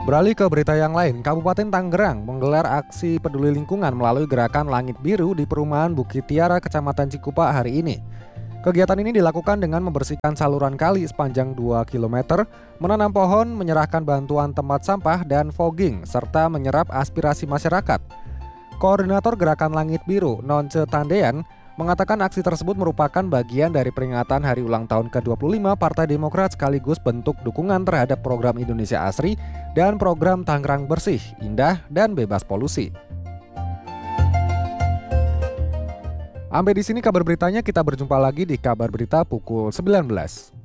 Beralih ke berita yang lain, Kabupaten Tangerang menggelar aksi peduli lingkungan melalui gerakan Langit Biru di perumahan Bukit Tiara, Kecamatan Cikupa hari ini. Kegiatan ini dilakukan dengan membersihkan saluran kali sepanjang 2 km, menanam pohon, menyerahkan bantuan tempat sampah, dan fogging, serta menyerap aspirasi masyarakat. Koordinator Gerakan Langit Biru, Nonce Tandean, mengatakan aksi tersebut merupakan bagian dari peringatan hari ulang tahun ke-25 Partai Demokrat sekaligus bentuk dukungan terhadap program Indonesia Asri dan program Tangerang Bersih, Indah, dan Bebas Polusi. Sampai di sini kabar beritanya, kita berjumpa lagi di kabar berita pukul 19.